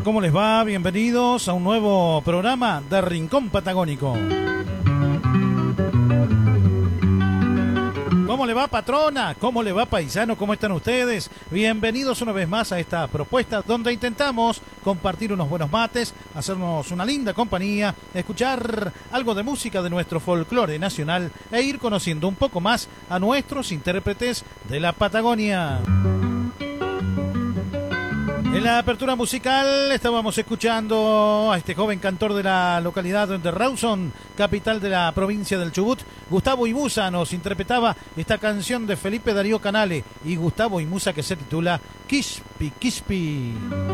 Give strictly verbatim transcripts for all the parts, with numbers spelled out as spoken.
¿cómo les va? Bienvenidos a un nuevo programa de Rincón Patagónico. ¿Cómo le va, patrona? ¿Cómo le va, paisano? ¿Cómo están ustedes? Bienvenidos una vez más a esta propuesta donde intentamos compartir unos buenos mates, hacernos una linda compañía, escuchar algo de música de nuestro folclore nacional e ir conociendo un poco más a nuestros intérpretes de la Patagonia. En la apertura musical estábamos escuchando a este joven cantor de la localidad de Rawson, capital de la provincia del Chubut. Gustavo Imusa nos interpretaba esta canción de Felipe Darío Canale y Gustavo Imusa, que se titula Quispi Quispi.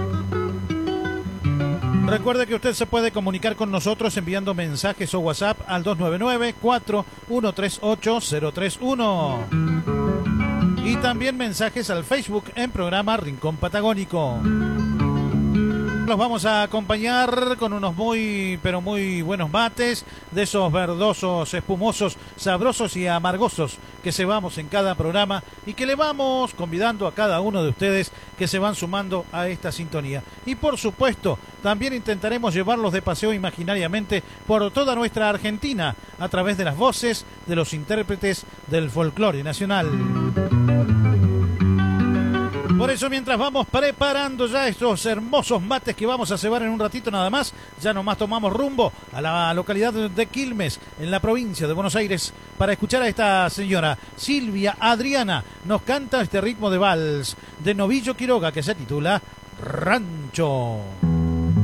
Recuerde que usted se puede comunicar con nosotros enviando mensajes o WhatsApp al dos nueve nueve, cuatro uno tres ocho, cero tres uno. Y también mensajes al Facebook en programa Rincón Patagónico. Los vamos a acompañar con unos muy, pero muy buenos mates, de esos verdosos, espumosos, sabrosos y amargosos que cebamos en cada programa y que le vamos convidando a cada uno de ustedes que se van sumando a esta sintonía. Y por supuesto, también intentaremos llevarlos de paseo imaginariamente por toda nuestra Argentina a través de las voces de los intérpretes del folclore nacional. Por eso, mientras vamos preparando ya estos hermosos mates que vamos a cebar en un ratito nada más, ya nomás tomamos rumbo a la localidad de Quilmes, en la provincia de Buenos Aires, para escuchar a esta señora Silvia Adriana. Nos canta este ritmo de vals de Novillo Quiroga que se titula Rancho.